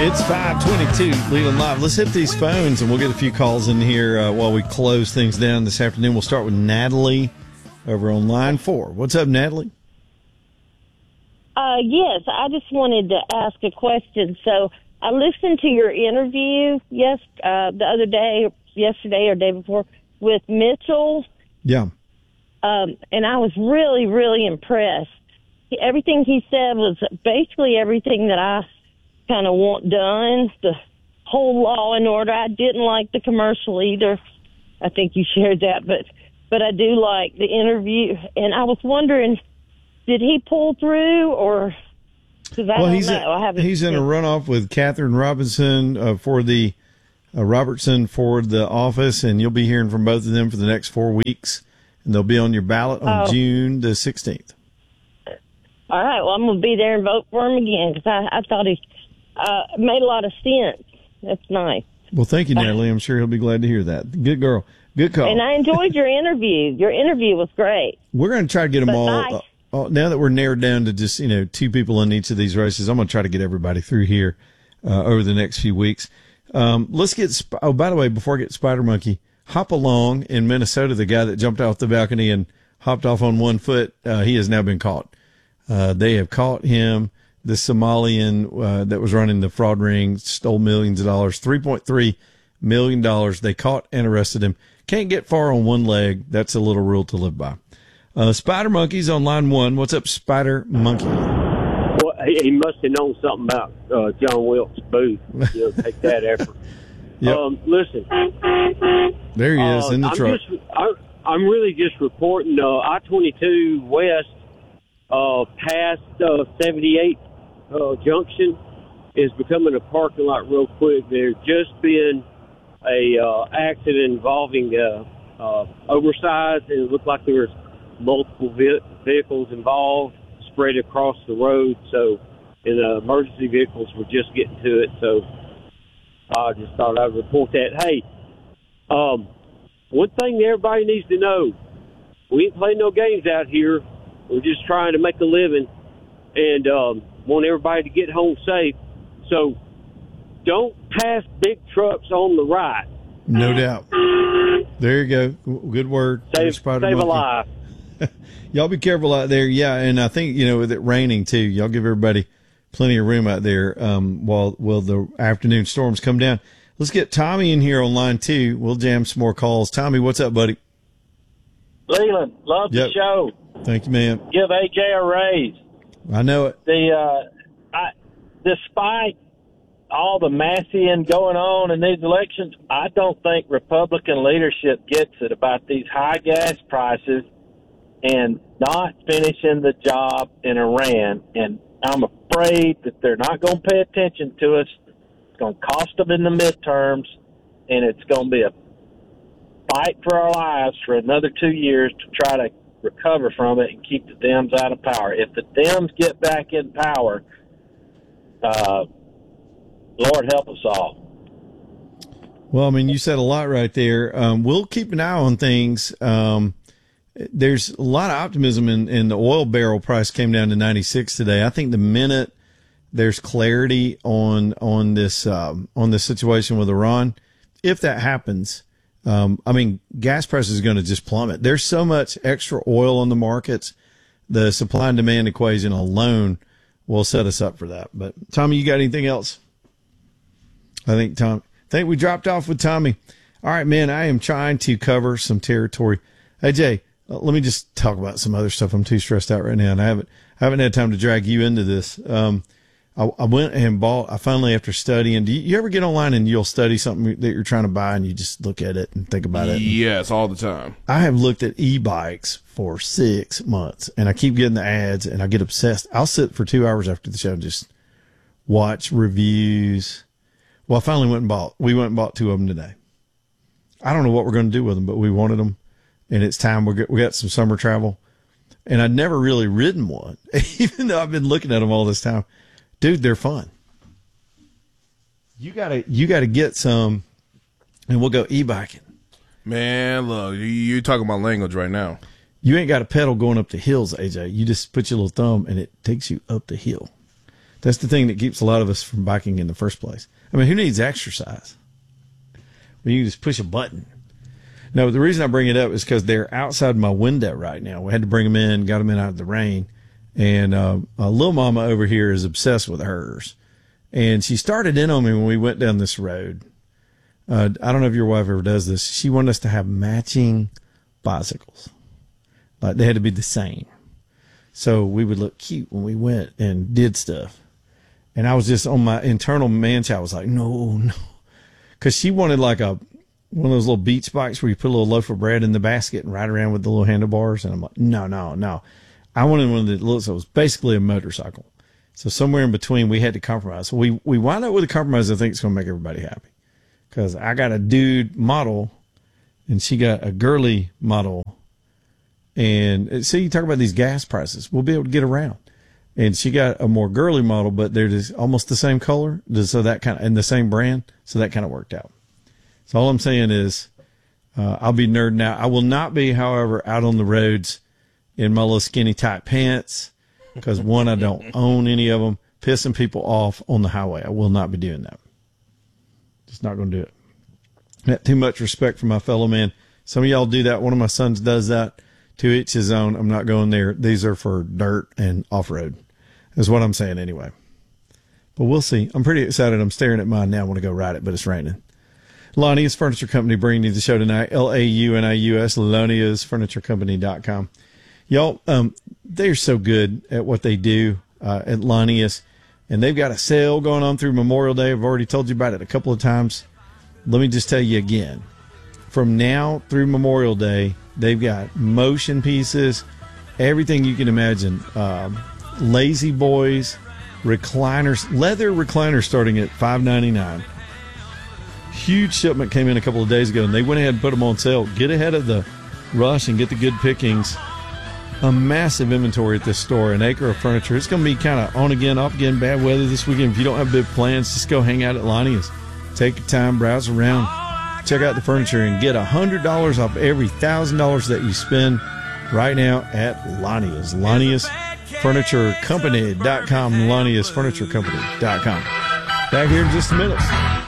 It's 5:22, Leland Live. Let's hit these phones, and we'll get a few calls in here while we close things down this afternoon. We'll start with Natalie over on line 4. What's up, Natalie? Yes, I just wanted to ask a question. So I listened to your interview the other day, yesterday or day before, with Mitchell. Yeah. And I was really, really impressed. Everything he said was basically everything that I kind of want done. The whole law and order. I didn't like the commercial either. I think you shared that, but I do like the interview. And I was wondering, did he pull through or? Because I don't know. He's in a runoff with Catherine Robertson for the office, and you'll be hearing from both of them for the next 4 weeks, and they'll be on your ballot on June the 16th. All right. Well, I'm going to be there and vote for him again because I thought he made a lot of sense. That's nice. Well, thank you, Natalie. I'm sure he'll be glad to hear that. Good girl. Good call. And I enjoyed your interview. Your interview was great. We're going to try to get them all. Now that we're narrowed down to just, 2 people in each of these races, I'm going to try to get everybody through here over the next few weeks. Let's get, by the way, before I get Spider Monkey, Hop Along in Minnesota, the guy that jumped off the balcony and hopped off on 1 foot, he has now been caught. They have caught him, the Somalian that was running the fraud ring, stole millions of dollars, $3.3 million. They caught and arrested him. Can't get far on one leg. That's a little rule to live by. Spider Monkey's on line 1. What's up, Spider Monkey? Well, he must have known something about John Wilkes Booth. Take that effort. Yep. Listen. There he is in the truck. I'm really just reporting I-22 West past 78 Junction is becoming a parking lot real quick. There's just been a accident involving oversized, and it looked like there was multiple vehicles involved spread across the road. So, and emergency vehicles were just getting to it. So, I just thought I'd report that. Hey, one thing everybody needs to know: we ain't playing no games out here. We're just trying to make a living and want everybody to get home safe. So, don't pass big trucks on the right. No doubt. There you go. Good word. Save a life. Y'all be careful out there. Yeah, and I think, with it raining too, y'all give everybody plenty of room out there while the afternoon storms come down. Let's get Tommy in here on line 2. We'll jam some more calls. Tommy, what's up, buddy? Leland, love the show. Thank you, man. Give AJ a raise. I know it. Despite all the massing going on in these elections, I don't think Republican leadership gets it about these high gas prices and not finishing the job in Iran. And I'm afraid that they're not going to pay attention to us. It's going to cost them in the midterms, and it's going to be a fight for our lives for another 2 years to try to recover from it and keep the Dems out of power. If the Dems get back in power, Lord help us all. Well, I mean, you said a lot right there. We'll keep an eye on things. There's a lot of optimism in the oil barrel price came down to 96 today. I think the minute there's clarity on this situation with Iran, if that happens, gas prices are going to just plummet. There's so much extra oil on the markets. The supply and demand equation alone will set us up for that. But Tommy, you got anything else? I think we dropped off with Tommy. All right, man, I am trying to cover some territory. Hey, Jay, let me just talk about some other stuff. I'm too stressed out right now, and I haven't had time to drag you into this. I went and bought, I finally, after studying, do you ever get online and you'll study something that you're trying to buy and you just look at it and think about it? Yes, all the time. I have looked at e-bikes for 6 months and I keep getting the ads and I get obsessed. I'll sit for 2 hours after the show and just watch reviews. Well, I finally went and bought 2 of them today. I don't know what we're going to do with them, but we wanted them and it's time. We got some summer travel and I'd never really ridden one, even though I've been looking at them all this time. Dude, they're fun. You gotta get some, and we'll go e-biking. Man, look, you're talking about language right now. You ain't got a pedal going up the hills, AJ. You just put your little thumb, and it takes you up the hill. That's the thing that keeps a lot of us from biking in the first place. I mean, who needs exercise? Well, you just push a button. No, the reason I bring it up is because they're outside my window right now. We had to bring them in, got them in out of the rain. And little mama over here is obsessed with hers. And she started in on me when we went down this road. I don't know if your wife ever does this. She wanted us to have matching bicycles. Like they had to be the same. So we would look cute when we went and did stuff. And I was just on my internal man child. I was like, no. Because she wanted like one of those little beach bikes where you put a little loaf of bread in the basket and ride around with the little handlebars. And I'm like, no. I wanted one that looks, it was basically a motorcycle. So somewhere in between, we had to compromise. So we wound up with a compromise I think is going to make everybody happy. Because I got a dude model and she got a girly model. And see, you talk about these gas prices. We'll be able to get around. And she got a more girly model, but they're just almost the same color. So that and the same brand. So that kind of worked out. So all I'm saying is, I'll be nerding out. I will not be, however, out on the roads in my little skinny tight pants. Because one, I don't own any of them, pissing people off on the highway. I will not be doing that. Just not going to do it. I got too much respect for my fellow man. Some of y'all do that. One of my sons does that. To each his own. I'm not going there. These are for dirt and off-road. Is what I'm saying anyway. But we'll see. I'm pretty excited. I'm staring at mine now. I want to go ride it, but it's raining. Lanius Furniture Company bringing you the show tonight. Launius, LauniusFurnitureCompany.com. Y'all, they're so good at what they do at Lanius. And they've got a sale going on through Memorial Day. I've already told you about it a couple of times. Let me just tell you again. From now through Memorial Day, they've got motion pieces, everything you can imagine. Lazy Boys, recliners, leather recliners starting at $5.99. Huge shipment came in a couple of days ago, and they went ahead and put them on sale. Get ahead of the rush and get the good pickings. A massive inventory at this store, an acre of furniture. It's going to be kind of on again, off again, bad weather this weekend. If you don't have big plans, just go hang out at Lanius. Take your time, browse around, check out the furniture, and get $100 off every $1,000 that you spend right now at Lanius. LauniusFurnitureCompany.com. LauniusFurnitureCompany.com. Back here in just a minute.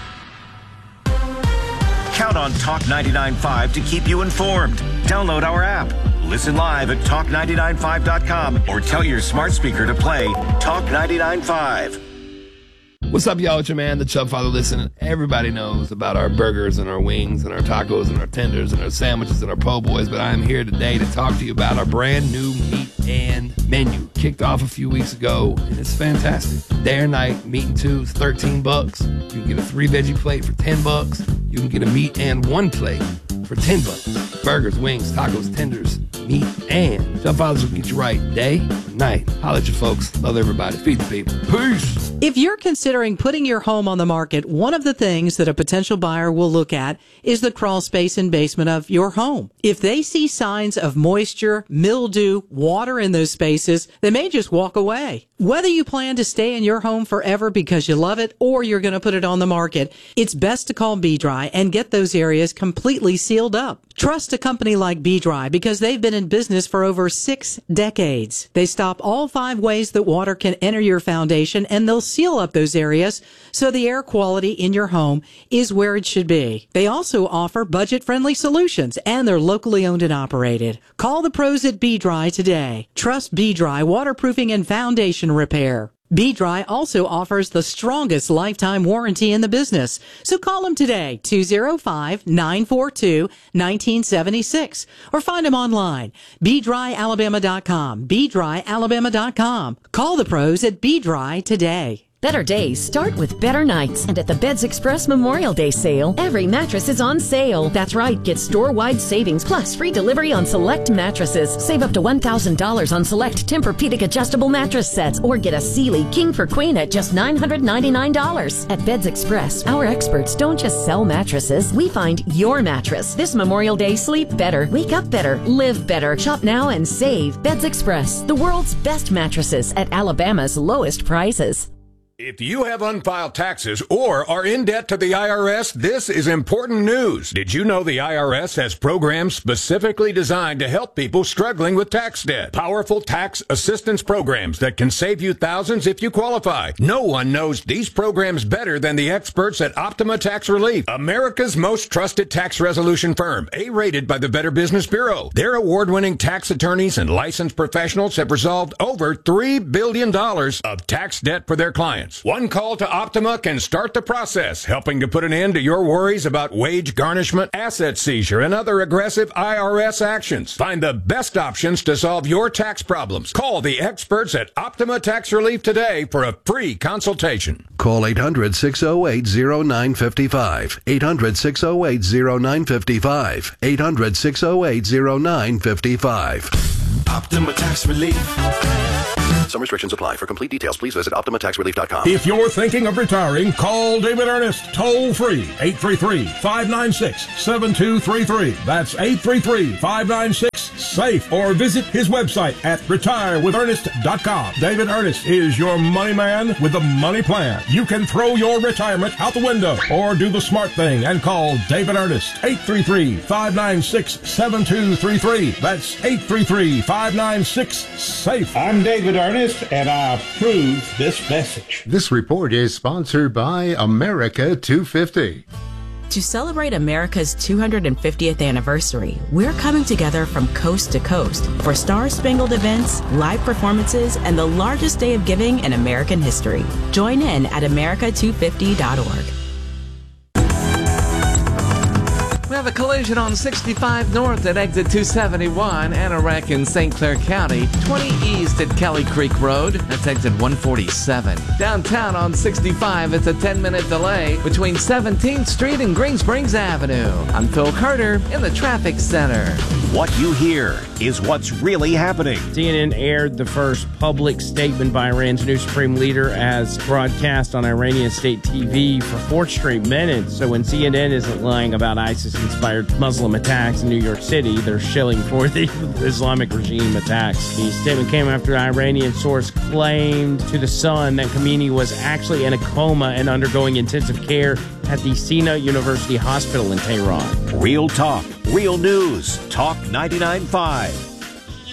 Count on Talk 99.5 to keep you informed. Download our app. Listen live at talk995.com or tell your smart speaker to play Talk 99.5. What's up, y'all? It's your man, the Chub Father. Listen, everybody knows about our burgers and our wings and our tacos and our tenders and our sandwiches and our po' boys, but I am here today to talk to you about our brand new meat and menu. Kicked off a few weeks ago, and it's fantastic. Day or night, meat and two is $13. You can get a 3-veggie plate for $10. You can get a meat and 1 plate for $10. Burgers, wings, tacos, tenders, meat, and Chub Fathers will get you right day or night. Holla at you folks. Love everybody. Feed the people. Peace. If you're considering putting your home on the market, one of the things that a potential buyer will look at is the crawl space and basement of your home. If they see signs of moisture, mildew, water in those spaces, they may just walk away. Whether you plan to stay in your home forever because you love it or you're going to put it on the market, it's best to call B-Dry and get those areas completely sealed up. Trust a company like B-Dry because they've been in business for over 6 decades. They stop all 5 ways that water can enter your foundation, and they'll seal up those areas so the air quality in your home is where it should be. They also offer budget-friendly solutions, and they're locally owned and operated. Call the pros at B-Dry today. Trust B-Dry waterproofing and foundation repair. B-Dry also offers the strongest lifetime warranty in the business. So call them today, 205-942-1976, or find them online, BDryAlabama.com, BDryAlabama.com. Call the pros at B-Dry today. Better days start with better nights. And at the Beds Express Memorial Day sale, every mattress is on sale. That's right. Get store-wide savings plus free delivery on select mattresses. Save up to $1,000 on select Tempur-Pedic adjustable mattress sets or get a Sealy King for Queen at just $999. At Beds Express, our experts don't just sell mattresses. We find your mattress. This Memorial Day, sleep better, wake up better, live better. Shop now and save. Beds Express, the world's best mattresses at Alabama's lowest prices. If you have unfiled taxes or are in debt to the IRS, this is important news. Did you know the IRS has programs specifically designed to help people struggling with tax debt? Powerful tax assistance programs that can save you thousands if you qualify. No one knows these programs better than the experts at Optima Tax Relief, America's most trusted tax resolution firm, A-rated by the Better Business Bureau. Their award-winning tax attorneys and licensed professionals have resolved over $3 billion of tax debt for their clients. One call to Optima can start the process, helping to put an end to your worries about wage garnishment, asset seizure, and other aggressive IRS actions. Find the best options to solve your tax problems. Call the experts at Optima Tax Relief today for a free consultation. Call 800-608-0955. 800-608-0955. 800-608-0955. Optima Tax Relief. Some restrictions apply. For complete details, please visit OptimaTaxRelief.com. If you're thinking of retiring, call David Ernest, toll free, 833-596-7233. That's 833-596-SAFE. Or visit his website at retirewithernest.com. David Ernest is your money man with the money plan. You can throw your retirement out the window or do the smart thing and call David Ernest, 833-596-7233. That's 833-596-SAFE. I'm David Ernest, and I approve this message. This report is sponsored by America 250. To celebrate America's 250th anniversary, we're coming together from coast to coast for star-spangled events, live performances, and the largest day of giving in American history. Join in at america250.org. We have a collision on 65 North at exit 271, Anorak in St. Clair County. 20 East at Kelly Creek Road. That's exit 147. Downtown on 65, it's a 10-minute delay between 17th Street and Green Springs Avenue. I'm Phil Carter in the traffic center. What you hear is what's really happening. CNN aired the first public statement by Iran's new supreme leader as broadcast on Iranian state TV for 4 straight minutes. So when CNN isn't lying about ISIS-inspired Muslim attacks in New York City, they're shilling for the Islamic regime attacks. The statement came after an Iranian source claimed to The Sun that Khamenei was actually in a coma and undergoing intensive care at the Sina University Hospital in Tehran. Real talk, real news. Talk 99.5.